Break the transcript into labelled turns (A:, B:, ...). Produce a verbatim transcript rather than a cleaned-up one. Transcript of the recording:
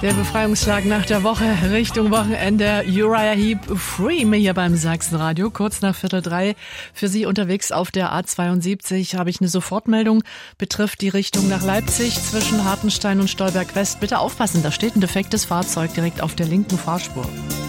A: Der Befreiungsschlag nach der Woche Richtung Wochenende. Uriah Heep, Free Me hier beim Sachsenradio. Kurz nach Viertel drei für Sie unterwegs auf der A zweiundsiebzig habe ich eine Sofortmeldung. Betrifft die Richtung nach Leipzig zwischen Hartenstein und Stolberg West. Bitte aufpassen, da steht ein defektes Fahrzeug direkt auf der linken Fahrspur.